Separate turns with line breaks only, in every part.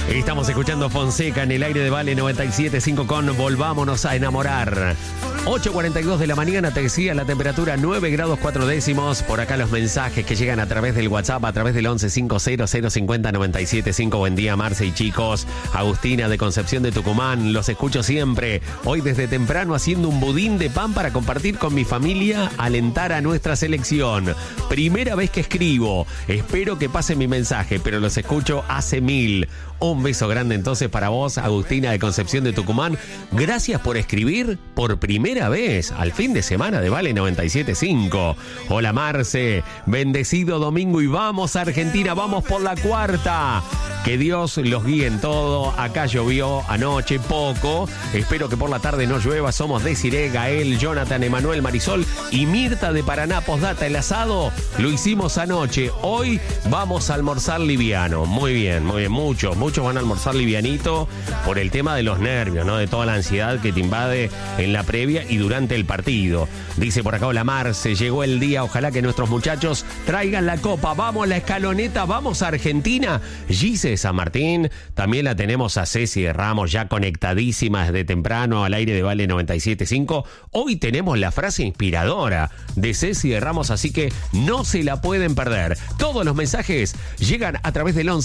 Estamos escuchando Fonseca en el aire de Vale 97.5 con Volvámonos a enamorar. 8:42 de la mañana, te decía la temperatura 9 grados 4 décimos. Por acá los mensajes que llegan a través del WhatsApp, a través del 1150050975. Buen día, Marce y chicos. Agustina de Concepción de Tucumán, los escucho siempre. Hoy desde temprano haciendo un budín de pan para compartir con mi familia, alentar a nuestra selección. Primera vez que escribo. Espero que pase mi mensaje, pero los escucho hace 1000. Un beso grande entonces para vos, Agustina de Concepción de Tucumán. Gracias por escribir por primera vez al fin de semana de Vale 97.5. Hola Marce, bendecido domingo y vamos Argentina, vamos por la cuarta. Que Dios los guíe en todo. Acá llovió anoche poco. Espero que por la tarde no llueva. Somos Desiree, Gael, Jonathan, Emanuel, Marisol y Mirta de Paraná. Postdata, el asado lo hicimos anoche. Hoy vamos a almorzar liviano. Muy bien, muy bien. Muchos van a almorzar livianito por el tema de los nervios, ¿no? De toda la ansiedad que te invade en la previa y durante el partido. Dice por acá, hola Marce, llegó el día. Ojalá que nuestros muchachos traigan la copa. Vamos a la escaloneta, vamos a Argentina. Gise San Martín, también la tenemos a Ceci de Ramos ya conectadísima desde temprano al aire de Vale 97.5. Hoy tenemos la frase inspiradora de Ceci de Ramos, así que no se la pueden perder. Todos los mensajes llegan a través del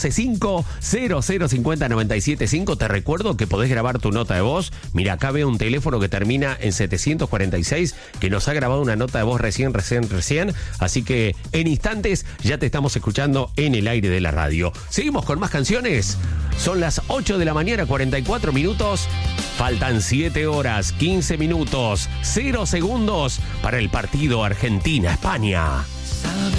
1150050975. Te recuerdo que podés grabar tu nota de voz. Mira, acá veo un teléfono que termina en 746 que nos ha grabado una nota de voz recién. Así que en instantes ya te estamos escuchando en el aire de la radio. Seguimos con más canciones. Son las 8 de la mañana, 44 minutos. Faltan 7 horas, 15 minutos, 0 segundos para el partido Argentina-España.